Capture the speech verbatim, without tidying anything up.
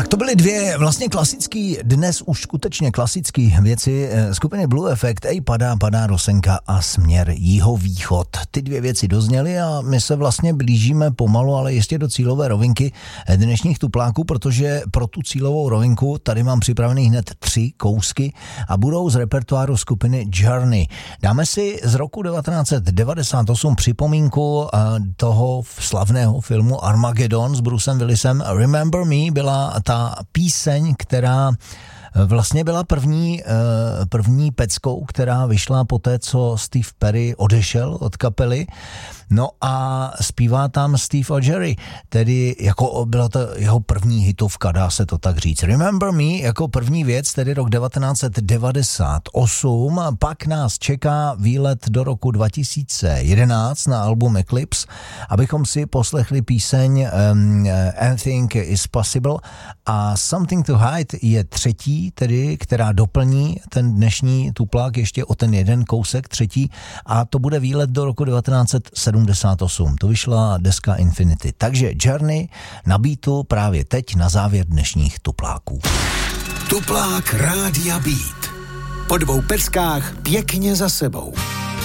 Tak to byly dvě vlastně klasický, dnes už skutečně klasický věci skupiny Blue Effect, Ej, padá, padá rosenka a Směr jihovýchod. Ty dvě věci dozněly a my se vlastně blížíme pomalu, ale jistě do cílové rovinky dnešních tupláků, protože pro tu cílovou rovinku tady mám připravený hned tři kousky a budou z repertoáru skupiny Journey. Dáme si z roku devatenáct set devadesát osm připomínku toho slavného filmu Armageddon s Brucem Willisem. Remember Me byla ta píseň, která vlastně byla první, první peckou, která vyšla po té, co Steve Perry odešel od kapely. No a zpívá tam Steve Augeri, tedy jako byla to jeho první hitovka, dá se to tak říct. Remember Me jako první věc, tedy rok devatenáct set devadesát osm, pak nás čeká výlet do roku dva tisíce jedenáct na album Eclipse, abychom si poslechli píseň um, Anything is Possible a Something to Hide je třetí, tedy která doplní ten dnešní tuplák ještě o ten jeden kousek třetí a to bude výlet do roku devatenáct set sedmdesát osm. To vyšla deska Infinity. Takže Journey na beatu právě teď na závěr dnešních tupláků. Tuplák Rádia Beat. Po dvou peckách pěkně za sebou.